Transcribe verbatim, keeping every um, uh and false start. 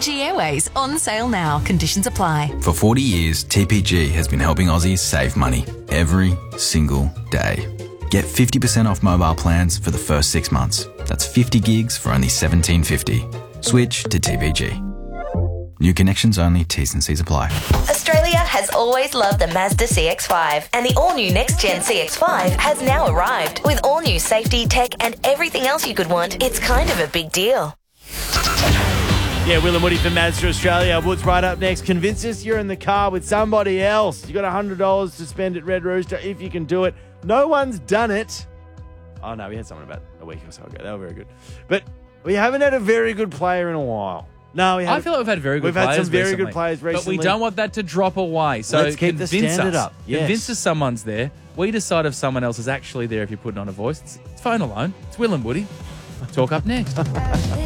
G Airways on sale now. Conditions apply. For forty years, T P G has been helping Aussies save money every single day. Get fifty percent off mobile plans for the first six months. That's fifty gigs for only seventeen fifty. Switch to T P G. New connections only, T's and C's apply. Australia has always loved the Mazda C X five, and the all-new next-gen C X five has now arrived. With all-new safety, tech and everything else you could want, it's kind of a big deal. Yeah, Will and Woody from Mazda Australia. Woods right up next. Convince us you're in the car with somebody else. You got one hundred dollars to spend at Red Rooster if you can do it. No one's done it. Oh, no, we had someone about a week or so ago. They were very good. But we haven't had a very good player in a while. No, we haven't. I feel like we've had very good we've players had some very recently, good players recently. But we don't want that to drop away. So let's keep the convince standard us. up. Yes. Convince us someone's there. We decide if someone else is actually there if you're putting on a voice. It's, it's phone alone. It's Will and Woody. Talk up next.